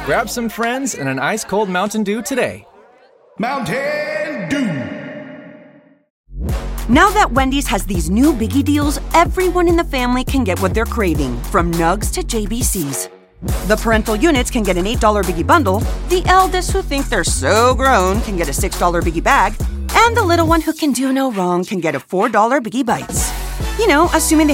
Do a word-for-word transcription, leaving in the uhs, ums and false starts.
Grab some friends and an ice-cold Mountain Dew today. Mountain Dew. Now that Wendy's has these new biggie deals, everyone in the family can get what they're craving, from nugs to J B Cs. The parental units can get an eight dollar biggie bundle, the eldest who think they're so grown can get a six dollar biggie bag, and the little one who can do no wrong can get a four dollar biggie bites. You know, assuming they